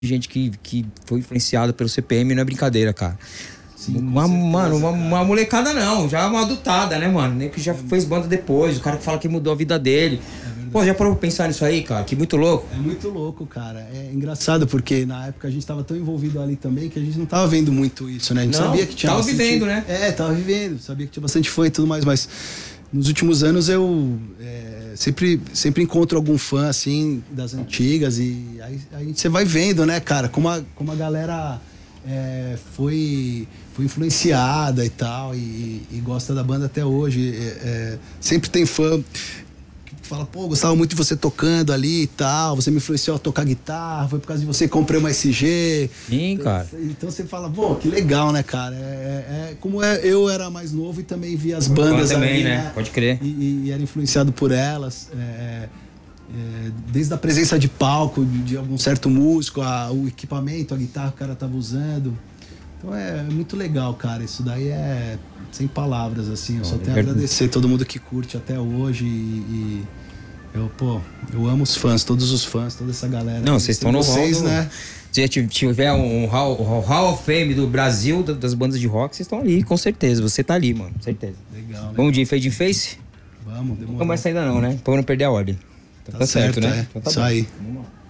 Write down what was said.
gente que foi influenciada pelo CPM, não é brincadeira, cara. Sim, Mano, uma molecada não, já uma adotada, né, mano? Nem que já fez banda depois, o cara que fala que mudou a vida dele. Pô, já parou pra pensar nisso aí, cara? Que muito louco. É muito louco, cara. É engraçado porque na época a gente tava tão envolvido ali também que a gente não tava vendo muito isso, né? A gente sabia que tinha tava bastante... vivendo, né? Tava vivendo. Sabia que tinha bastante fã e tudo mais, mas nos últimos anos eu sempre encontro algum fã, assim, das antigas e aí você vai vendo, né, cara, como a galera foi influenciada e tal e gosta da banda até hoje. Sempre tem fã fala, pô, gostava muito de você tocando ali e tal, você me influenciou a tocar guitarra, foi por causa de você que comprei uma SG. Sim, cara. Então você fala, pô, que legal, né, cara? Eu era mais novo e também via as bandas também, ali, né? Pode crer. E era influenciado por elas. Desde a presença de palco, de algum certo músico, o equipamento, a guitarra que o cara tava usando. Então é muito legal, cara. Isso daí é sem palavras, assim. Eu só tenho a agradecer a todo mundo que curte até hoje eu amo os fãs, todos os fãs, toda essa galera. Não, vocês estão no hall, né? Se tiver um Hall of Fame do Brasil, das bandas de rock, vocês estão ali, com certeza. Você tá ali, mano, certeza. Legal. Vamos de Fade in Face? Vamos, demorou. Não vai sair ainda não, né? Pra não perder a ordem. Tá certo, né? Então tá bom. Isso aí. Vamos lá.